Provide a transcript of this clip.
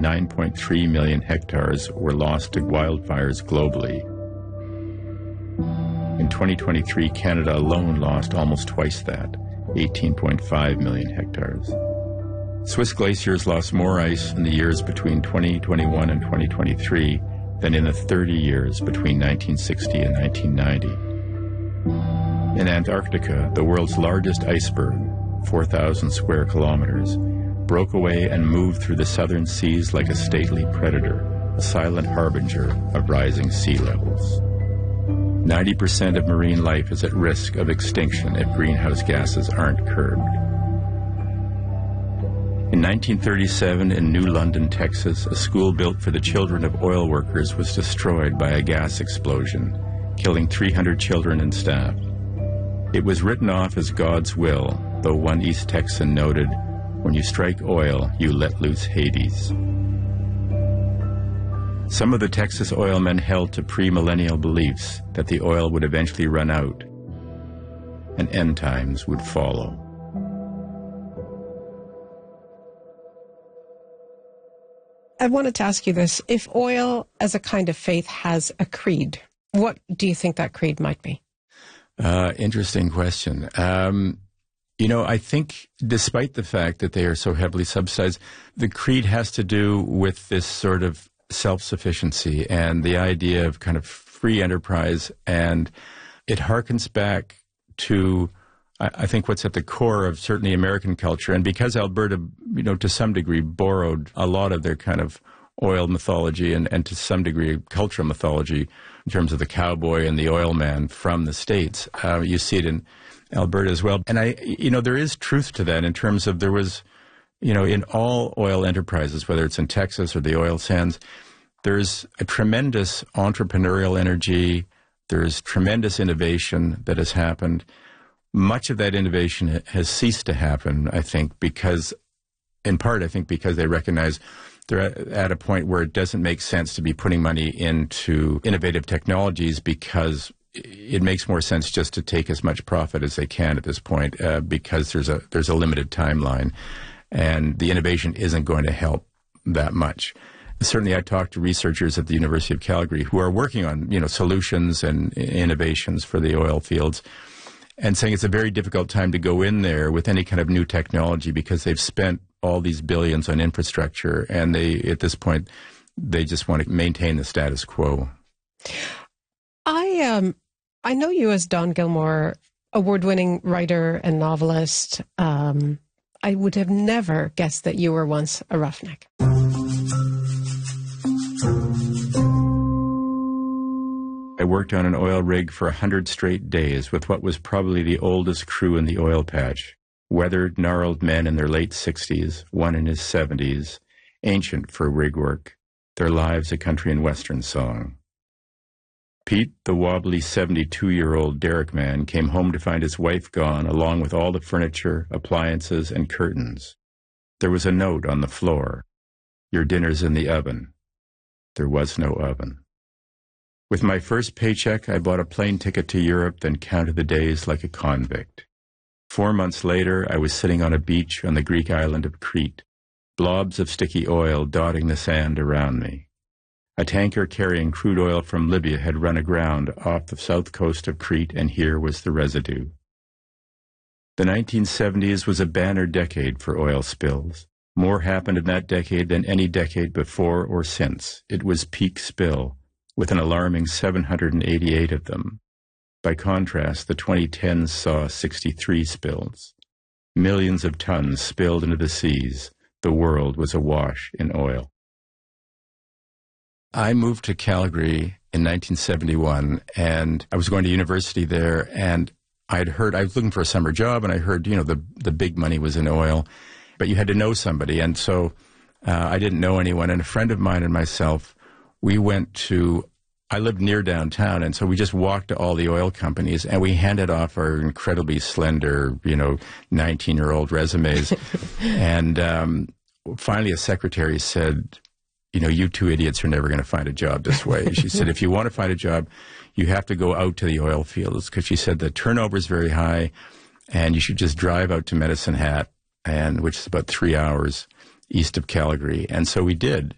9.3 million hectares were lost to wildfires globally. In 2023, Canada alone lost almost twice that, 18.5 million hectares. Swiss glaciers lost more ice in the years between 2021 and 2023 than in the 30 years between 1960 and 1990. In Antarctica, the world's largest iceberg, 4,000 square kilometers, broke away and moved through the southern seas like a stately predator, a silent harbinger of rising sea levels. 90% of marine life is at risk of extinction if greenhouse gases aren't curbed. In 1937, in New London, Texas, a school built for the children of oil workers was destroyed by a gas explosion, killing 300 children and staff. It was written off as God's will, though one East Texan noted, "When you strike oil, you let loose Hades." Some of the Texas oilmen held to premillennial beliefs that the oil would eventually run out and end times would follow. I wanted to ask you this. If oil as a kind of faith has a creed, what do you think that creed might be? Interesting question. I think despite the fact that they are so heavily subsidized, the creed has to do with this sort of self-sufficiency and the idea of kind of free enterprise. And it harkens back to, I think, what's at the core of certainly American culture. And because Alberta, to some degree borrowed a lot of their kind of oil mythology and to some degree cultural mythology in terms of the cowboy and the oil man from the States, you see it in Alberta as well. And there is truth to that in terms of there was, in all oil enterprises, whether it's in Texas or the oil sands, there's a tremendous entrepreneurial energy. There's tremendous innovation that has happened. Much of that innovation has ceased to happen, I think, because they recognize they're at a point where it doesn't make sense to be putting money into innovative technologies because it makes more sense just to take as much profit as they can at this point because there's a limited timeline, and the innovation isn't going to help that much. Certainly, I talked to researchers at the University of Calgary who are working on solutions and innovations for the oil fields, and saying it's a very difficult time to go in there with any kind of new technology because they've spent all these billions on infrastructure, and at this point they just want to maintain the status quo. I know you as Don Gilmore, award-winning writer and novelist. I would have never guessed that you were once a roughneck. I worked on an oil rig for 100 straight days with what was probably the oldest crew in the oil patch. Weathered, gnarled men in their late 60s, one in his 70s, ancient for rig work, their lives a country and western song. Pete, the wobbly 72-year-old derrick man, came home to find his wife gone, along with all the furniture, appliances, and curtains. There was a note on the floor. "Your dinner's in the oven." There was no oven. With my first paycheck, I bought a plane ticket to Europe, then counted the days like a convict. 4 months later, I was sitting on a beach on the Greek island of Crete, blobs of sticky oil dotting the sand around me. A tanker carrying crude oil from Libya had run aground off the south coast of Crete, and here was the residue. The 1970s was a banner decade for oil spills. More happened in that decade than any decade before or since. It was peak spill, with an alarming 788 of them. By contrast, the 2010s saw 63 spills. Millions of tons spilled into the seas. The world was awash in oil. I moved to Calgary in 1971, and I was going to university there, and I was looking for a summer job, and I heard, the big money was in oil, but you had to know somebody, and so I didn't know anyone, and a friend of mine and myself, I lived near downtown, and so we just walked to all the oil companies, and we handed off our incredibly slender, 19-year-old resumes, and finally a secretary said, "You two idiots are never going to find a job this way." She said, "If you want to find a job, you have to go out to the oil fields," because she said the turnover is very high, and you should just drive out to Medicine Hat, which is about 3 hours east of Calgary. And so we did.